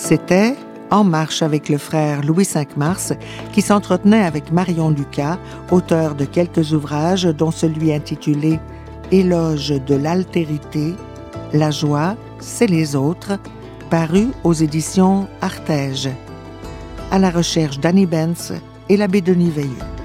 C'était En marche avec le frère Louis V Mars, qui s'entretenait avec Marion Lucas, auteur de quelques ouvrages, dont celui intitulé Éloge de l'altérité, la joie, c'est les autres, paru aux éditions Artege. À la recherche d'Annie Benz et l'abbé Denis Veilleux.